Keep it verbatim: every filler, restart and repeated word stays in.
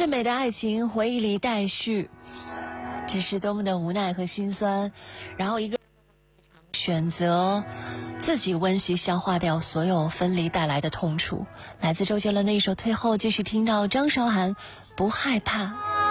最美的爱情回忆里待续，这是多么的无奈和心酸。然后一个选择自己温习消化掉所有分离带来的痛楚。来自周杰伦的一首《退后》，继续听到张韶涵不害怕。